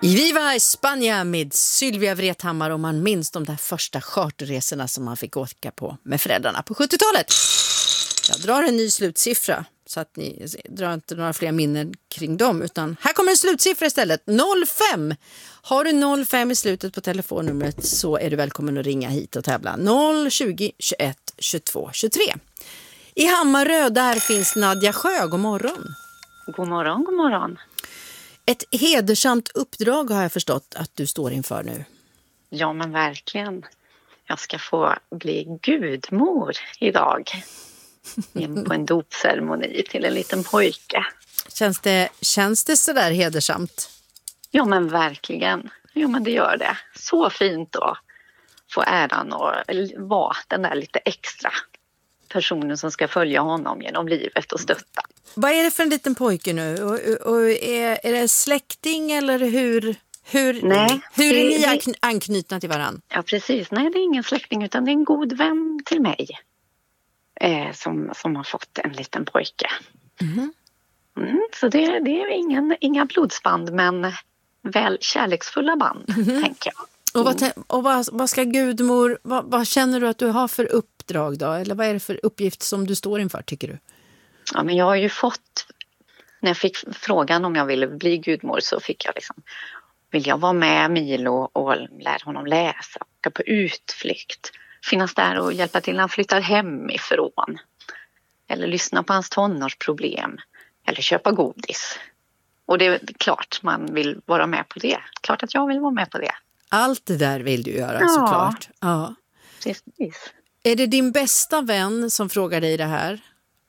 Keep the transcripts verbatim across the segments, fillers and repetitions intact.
I Viva España med Sylvia Vrethammar, och man minns de där första charterresorna som man fick åka på med föräldrarna på sjuttiotalet. Jag drar en ny slutsiffra så att ni drar inte några fler minnen kring dem, utan här kommer en slutsiffra istället. noll fem. Har du noll fem i slutet på telefonnumret så är du välkommen att ringa hit och tävla. noll tjugo, tjugoett, tjugotvå, tjugotre. I Hammarö där finns Nadja Sjö. God morgon. God morgon, god morgon. Ett hedersamt uppdrag har jag förstått att du står inför nu. Ja, men verkligen. Jag ska få bli gudmor idag. På en dopceremoni till en liten pojke. Känns det, känns det så där hedersamt? Ja, men verkligen. Ja, men det gör det. Så fint att få äran att vara den där lite extra personen som ska följa honom genom livet och stötta. Vad är det för en liten pojke nu? Och, och är, är det släkting eller hur, hur, Nej, hur är det, ni det, anknutna till varandra? Ja, precis. Nej, det är ingen släkting utan det är en god vän till mig eh, som, som har fått en liten pojke. Mm. Mm, så det, det är ingen, inga blodsband men väl kärleksfulla band, mm. tänker jag. Och, vad, och vad, vad ska gudmor, vad, vad känner du att du har för uppdrag då? Eller vad är det för uppgift som du står inför, tycker du? Ja, men jag har ju fått, när jag fick frågan om jag ville bli gudmor så fick jag liksom, vill jag vara med Milo och lära honom läsa, åka på utflykt, finnas där och hjälpa till när han flyttar hemifrån. Eller lyssna på hans tonårsproblem, eller köpa godis. Och det är klart man vill vara med på det. Klart att jag vill vara med på det. Allt det där vill du göra, ja, såklart. Ja, precis. Är det din bästa vän som frågar dig det här?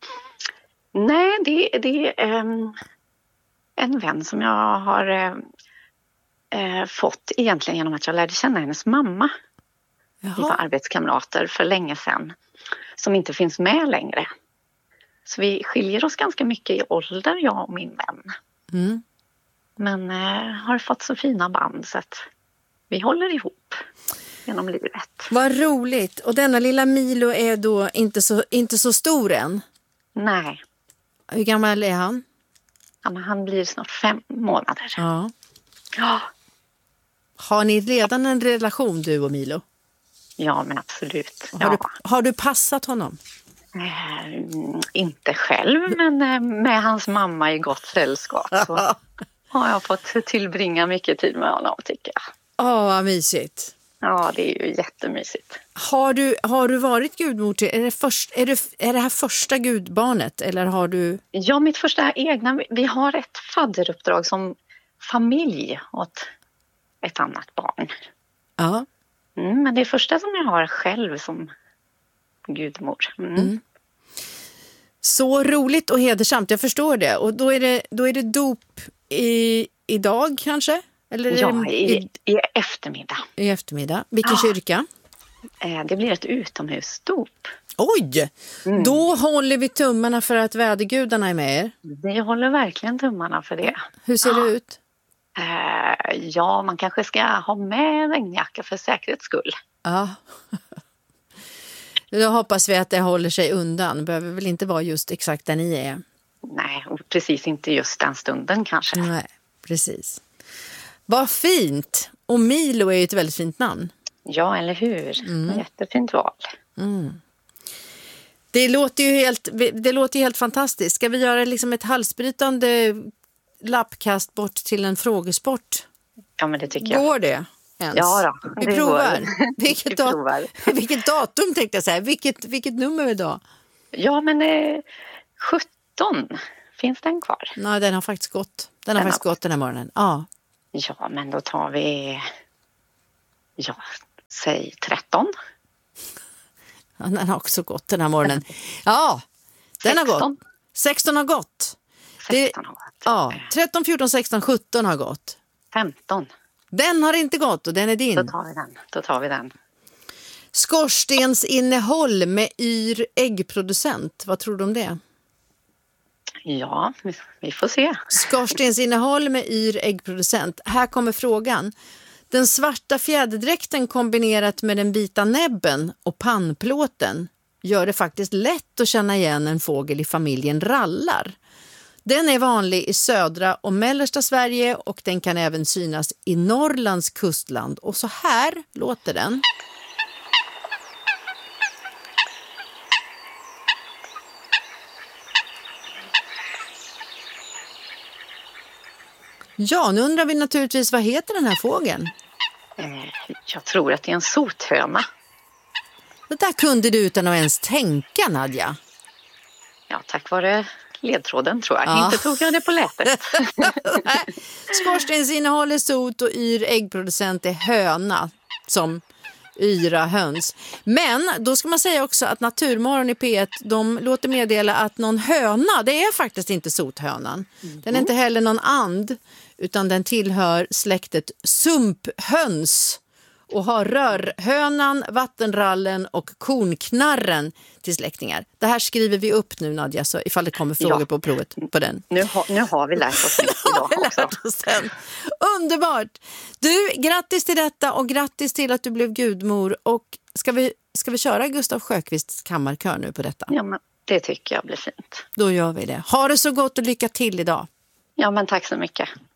Nej, det, det är um, en vän som jag har uh, fått egentligen genom att jag lärde känna hennes mamma. Jaha. Vi var arbetskamrater för länge sedan som inte finns med längre. Så vi skiljer oss ganska mycket i ålder, jag och min vän. Mm. Men uh, har fått så fina band så att vi håller ihop genom livet. Vad roligt. Och denna lilla Milo är då inte så, inte så stor än? Nej. Hur gammal är han? Ja, men han blir snart fem månader. Ja. Ja. Har ni redan en relation, du och Milo? Ja, men absolut. Har, ja. du, har du passat honom? Eh, inte själv, men eh, med hans mamma i gott sällskap. Så har jag fått tillbringa mycket tid med honom, tycker jag. Åh, vad mysigt. Ja, det är ju jättemysigt. Har du, har du varit gudmor till, är det, först, är, det, är det här första gudbarnet eller har du? Ja, mitt första egna, vi har ett fadderuppdrag som familj åt ett annat barn. Ja. Mm, men det är första som jag har själv som gudmor. Mm. Mm. Så roligt och hedersamt, jag förstår det. Och då är det, då är det dop i, idag kanske? Eller ja, det, i, i, i eftermiddag. I eftermiddag. Vilken ja. kyrka? Det blir ett utomhusdop. Oj! Mm. Då håller vi tummarna för att vädergudarna är med er. Vi håller verkligen tummarna för det. Hur ser ja. det ut? Uh, ja, man kanske ska ha med regnjacka för säkerhets skull. Ja. Då hoppas vi att det håller sig undan. Det behöver väl inte vara just exakt där ni är. Nej, precis inte just den stunden kanske. Nej, precis. Vad fint! Och Milo är ju ett väldigt fint namn. Ja, eller hur? Mm. Jättefint val. Mm. Det låter ju helt, det låter ju helt fantastiskt. Ska vi göra liksom ett halsbrytande lappkast bort till en frågesport? Ja, men det tycker jag. Går det ens? Ja då, vi provar. Går. Vilket, vi dat- provar. vilket datum tänkte jag säga. Vilket, vilket nummer idag? Ja, men eh, sjutton. Finns den kvar? Nej, den har faktiskt gått. Den, den har faktiskt har... gått den här morgonen. Ja. Ja, men då tar vi, ja, säg tretton. Ja, den har också gått den här morgonen. Ja, den sexton. har gått. sexton har gått. sexton har gått. Ja, tretton, fjorton, sexton, sjutton har gått. femton. Den har inte gått och den är din. Då tar vi den. Då tar vi den. Skorstensinnehåll med yr äggproducent. Vad tror du om det? Ja, vi får se. Skorstensinnehåll med yr äggproducent. Här kommer frågan. Den svarta fjäderdräkten kombinerat med den vita näbben och pannplåten gör det faktiskt lätt att känna igen en fågel i familjen rallar. Den är vanlig i södra och mellersta Sverige och den kan även synas i Norrlands kustland. Och så här låter den. Ja, nu undrar vi naturligtvis, vad heter den här fågeln? Jag tror att det är en sothöna. Det där kunde du utan att ens tänka, Nadja. Ja, tack vare ledtråden tror jag. Ja. Inte tog jag det på lätet. Skorstensinnehåll är sot och yr äggproducent är höna, som yra höns. Men då ska man säga också att Naturmorgon i P ett, de låter meddela att någon höna, det är faktiskt inte sothönan. Mm. Den är inte heller någon and, utan den tillhör släktet sumphöns och har rörhönan, vattenrallen och kornknarren till släktingar. Det här skriver vi upp nu, Nadja, så ifall det kommer frågor ja. på provet på den. Nu har, nu har vi lärt oss mycket idag också. Oss den. Underbart! Du, grattis till detta och grattis till att du blev gudmor. Och ska vi, ska vi köra Gustav Sjöqvists kammarkör nu på detta? Ja, men det tycker jag blir fint. Då gör vi det. Ha det så gott och lycka till idag. Ja, men tack så mycket.